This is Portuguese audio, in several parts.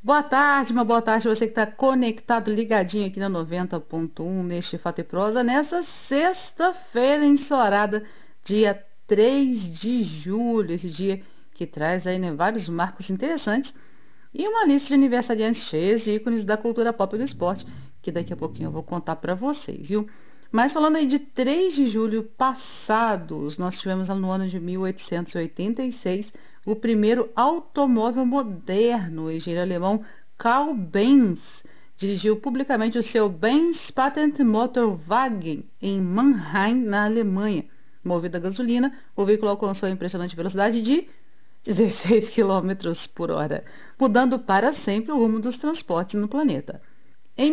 Uma boa tarde você que está conectado, ligadinho aqui na 90.1 neste Fato e Prosa, nessa sexta-feira ensolarada, dia 3 de julho, esse dia que traz aí, né, vários marcos interessantes e uma lista de aniversariantes cheios de ícones da cultura pop e do esporte, que daqui a pouquinho eu vou contar para vocês, viu? Mas falando aí de 3 de julho passados, nós tivemos no ano de 1886 o primeiro automóvel moderno. O engenheiro alemão Karl Benz dirigiu publicamente o seu Benz Patent Motorwagen em Mannheim, na Alemanha. Movido a gasolina, o veículo alcançou a impressionante velocidade de 16 quilômetros por hora, mudando para sempre o rumo dos transportes no planeta. Em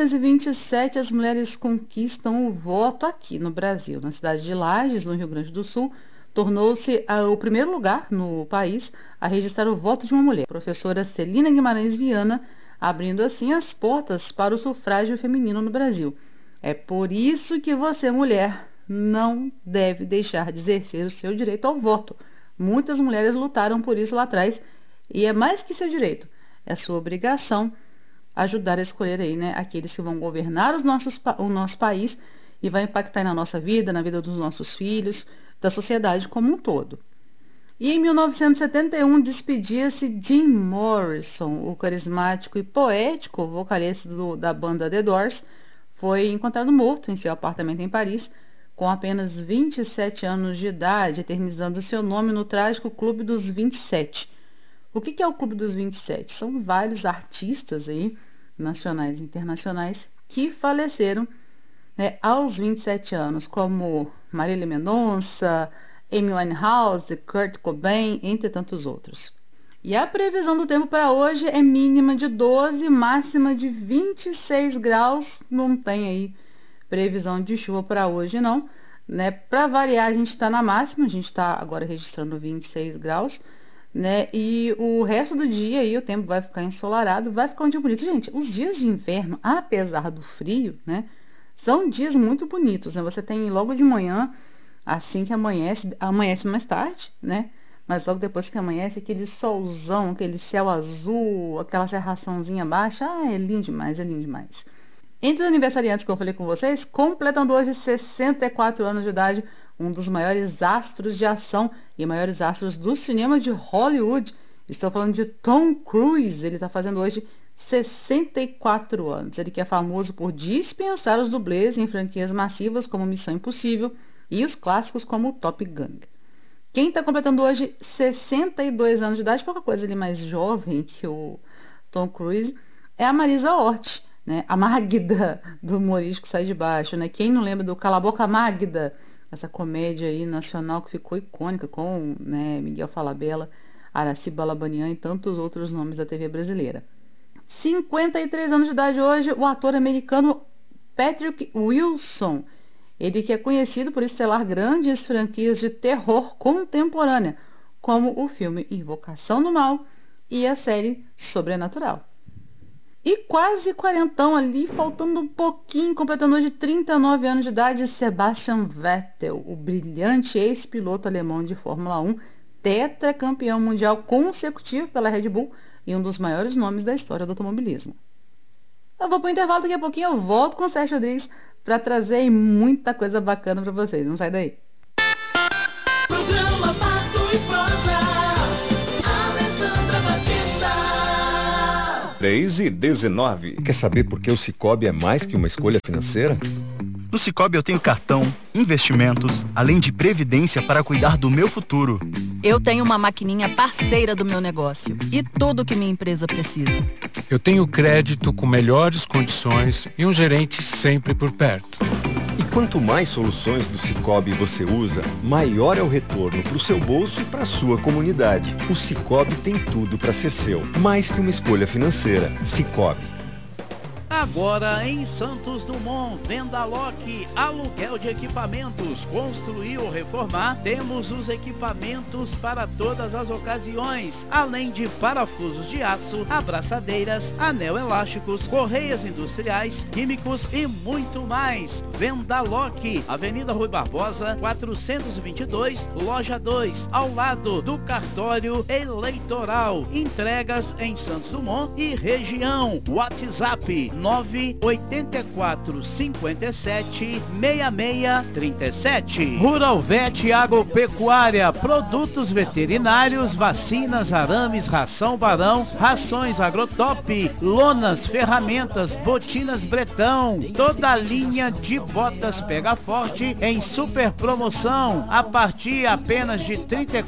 1927, as mulheres conquistam o voto aqui no Brasil. Na cidade de Lages, no Rio Grande do Sul, tornou-se o primeiro lugar no país a registrar o voto de uma mulher, a professora Celina Guimarães Viana, abrindo assim as portas para o sufrágio feminino no Brasil. É por isso que você, mulher, não deve deixar de exercer o seu direito ao voto. Muitas mulheres lutaram por isso lá atrás e é mais que seu direito, é sua obrigação ajudar a escolher aí, né, aqueles que vão governar o nosso país e vai impactar na nossa vida, na vida dos nossos filhos, da sociedade como um todo. E em 1971 despedia-se Jim Morrison, o carismático e poético vocalista da banda The Doors, foi encontrado morto em seu apartamento em Paris, com apenas 27 anos de idade, eternizando seu nome no trágico Clube dos 27. O que é o Clube dos 27? São vários artistas aí, nacionais e internacionais, que faleceram, né, aos 27 anos, como Marília Mendonça, Amy Winehouse, Kurt Cobain, entre tantos outros. E a previsão do tempo para hoje é mínima de 12, máxima de 26 graus. Não tem aí previsão de chuva para hoje, não. Né? Para variar, a gente está na máxima, a gente está agora registrando 26 graus. Né? E o resto do dia aí o tempo vai ficar ensolarado, vai ficar um dia bonito. Gente, os dias de inverno, apesar do frio, né, são dias muito bonitos, né? Você tem logo de manhã, assim que amanhece mais tarde, né? Mas logo depois que amanhece, aquele solzão, aquele céu azul, aquela cerraçãozinha baixa, é lindo demais, é lindo demais. Entre os aniversariantes que eu falei com vocês, completando hoje 64 anos de idade, um dos maiores astros de ação e maiores astros do cinema de Hollywood. Estou falando de Tom Cruise. Ele está fazendo hoje 64 anos. Ele que é famoso por dispensar os dublês em franquias massivas como Missão Impossível e os clássicos como Top Gun. Quem está completando hoje 62 anos de idade, pouca coisa ele mais jovem que o Tom Cruise, é a Marisa Hort, né? A Magda do humorístico Sai de Baixo. Né? Quem não lembra do Cala a Boca Magda? Essa comédia aí nacional que ficou icônica com, né, Miguel Falabella, Araci Balabanian e tantos outros nomes da TV brasileira. 53 anos de idade hoje, o ator americano Patrick Wilson. Ele que é conhecido por estrelar grandes franquias de terror contemporânea, como o filme Invocação do Mal e a série Sobrenatural. E quase quarentão ali, faltando um pouquinho, completando hoje 39 anos de idade, Sebastian Vettel, o brilhante ex-piloto alemão de Fórmula 1, tetracampeão mundial consecutivo pela Red Bull e um dos maiores nomes da história do automobilismo. Eu vou para o intervalo, daqui a pouquinho eu volto com o Sérgio Rodrigues para trazer muita coisa bacana para vocês. Não sai daí. Programa Fato e Prosa. Alessandra Batista. 3:19. Quer saber por que o Sicoob é mais que uma escolha financeira? No Sicoob eu tenho cartão, investimentos, além de previdência para cuidar do meu futuro. Eu tenho uma maquininha parceira do meu negócio e tudo que minha empresa precisa. Eu tenho crédito com melhores condições e um gerente sempre por perto. E quanto mais soluções do Sicoob você usa, maior é o retorno para o seu bolso e para a sua comunidade. O Sicoob tem tudo para ser seu, mais que uma escolha financeira. Sicoob. Agora em Santos Dumont, Vendaloc, aluguel de equipamentos, construir ou reformar, temos os equipamentos para todas as ocasiões, além de parafusos de aço, abraçadeiras, anel elásticos, correias industriais, químicos e muito mais. Vendaloc, Avenida Rui Barbosa, 422, Loja 2, ao lado do cartório eleitoral. Entregas em Santos Dumont e região. WhatsApp 984 57 6637. Rural Vet Agropecuária, produtos veterinários, vacinas, arames, ração Barão, rações Agrotop, lonas, ferramentas, botinas Bretão, toda a linha de botas Pega Forte em super promoção a partir apenas de R$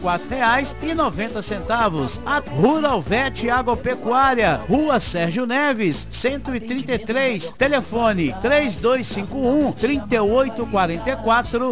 34,90. A Rural Vet Agropecuária, Rua Sérgio Neves, 133, telefone 3251-3844,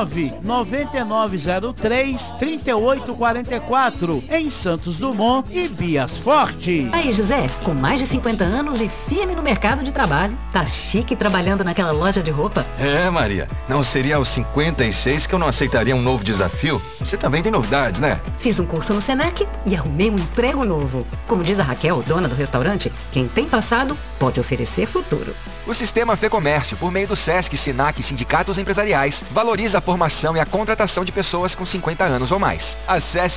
99903-3844, em Santos Dumont e Bias Forte. Aí, José, com mais de 50 anos e firme no mercado de trabalho, tá chique trabalhando naquela loja de roupa. É, Maria, não seria aos 56 que eu não aceitaria um novo desafio? Você também tem novidades, né? Fiz um curso no Senac e arrumei um emprego novo. Como diz a Raquel, dona do restaurante, quem tem passado pode oferecer futuro. O Sistema Fecomércio, por meio do SESC, SINAC e sindicatos empresariais, valoriza a formação e a contratação de pessoas com 50 anos ou mais. Acesse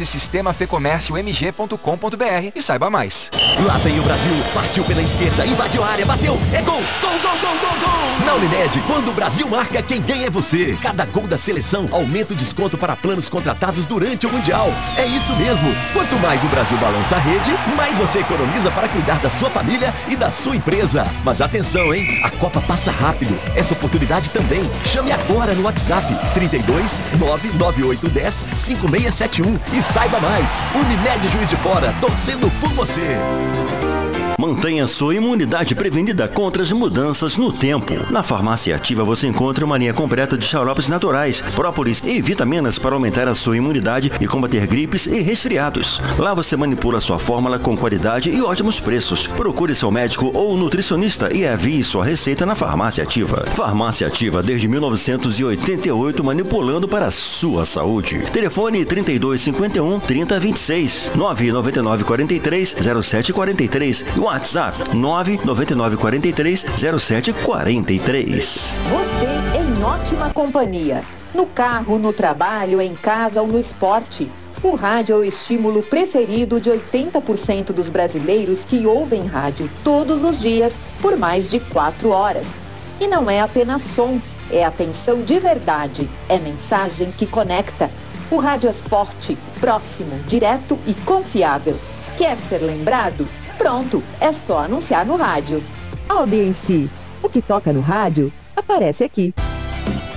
sistemafecomérciomg.com.br e saiba mais. Lá vem o Brasil, partiu pela esquerda, invadiu a área, bateu, é gol! Gol, gol, gol, gol, gol! Na Unimed, quando o Brasil marca, quem ganha é você. Cada gol da seleção aumenta o desconto para planos contratados durante o Mundial. É isso mesmo. Quanto mais o Brasil balança a rede, mais você economiza para cuidar da sua família e da sua empresa. Mas atenção, hein? A Copa passa rápido. Essa oportunidade também. Chame agora no WhatsApp 32 99810 5671 e saiba mais. Unimed Juiz de Fora, torcendo por você. Mantenha sua imunidade prevenida contra as mudanças no tempo. Na Farmácia Ativa você encontra uma linha completa de xaropes naturais, própolis e vitaminas para aumentar a sua imunidade e combater gripes e resfriados. Lá você manipula sua fórmula com qualidade e ótimos preços. Procure seu médico ou nutricionista e envie sua receita na Farmácia Ativa. Farmácia Ativa desde 1988, manipulando para a sua saúde. Telefone 3251 3026 99943 0743. WhatsApp 99943 0743. Você em ótima companhia. No carro, no trabalho, em casa ou no esporte. O rádio é o estímulo preferido de 80% dos brasileiros que ouvem rádio todos os dias por mais de 4 horas. E não é apenas som, é atenção de verdade, é mensagem que conecta. O rádio é forte, próximo, direto e confiável. Quer ser lembrado? Pronto, é só anunciar no rádio. Audiência. O que toca no rádio, aparece aqui.